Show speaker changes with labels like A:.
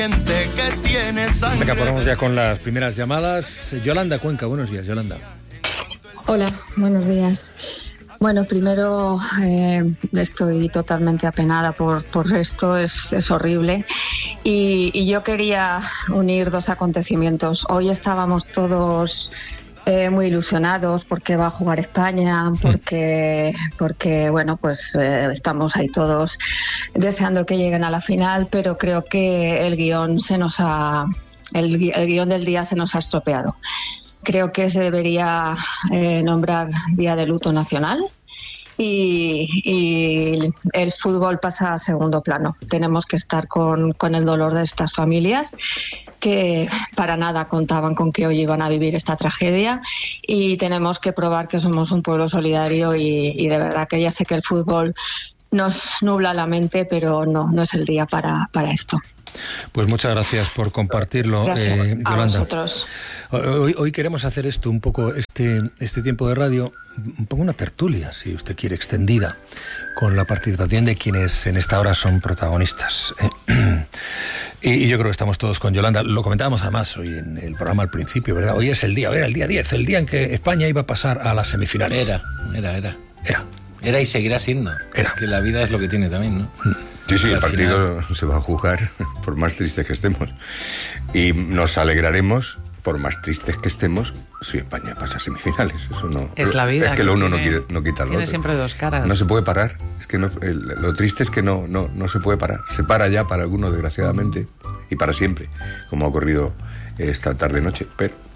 A: Venga, ponemos ya con las primeras llamadas. Yolanda Cuenca, buenos días, Yolanda.
B: Hola, buenos días. Bueno, primero estoy totalmente apenada por esto, es horrible. Y yo quería unir dos acontecimientos. Hoy estábamos todos muy ilusionados porque va a jugar España, porque bueno, pues estamos ahí todos deseando que lleguen a la final, pero creo que el guión el guión del día se nos ha estropeado. Creo que se debería nombrar Día de Luto Nacional y el fútbol pasa a segundo plano. Tenemos que estar con el dolor de estas familias que para nada contaban con que hoy iban a vivir esta tragedia, y tenemos que probar que somos un pueblo solidario y de verdad que ya sé que el fútbol nos nubla la mente, pero no es el día para esto.
A: Pues muchas gracias por compartirlo, Yolanda.
B: A vosotros.
A: Hoy queremos hacer esto un poco, este tiempo de radio, un poco una tertulia, si usted quiere, extendida, con la participación de quienes en esta hora son protagonistas. Y yo creo que estamos todos con Yolanda. Lo comentábamos además hoy en el programa al principio, ¿verdad? Hoy es el día 10, el día en que España iba a pasar a las semifinales.
C: Era y seguirá siendo. Es que la vida es lo que tiene también, ¿no?
D: Sí, el partido se va a jugar por más tristes que estemos. Y nos alegraremos, por más tristes que estemos, si España pasa a semifinales. Eso no
E: es la vida.
D: Es que lo uno no quita lo otro.
E: Tiene siempre dos caras.
D: No se puede parar. Es que lo triste es que no se puede parar. Se para ya para algunos, desgraciadamente, y para siempre, como ha ocurrido esta tarde-noche. Pero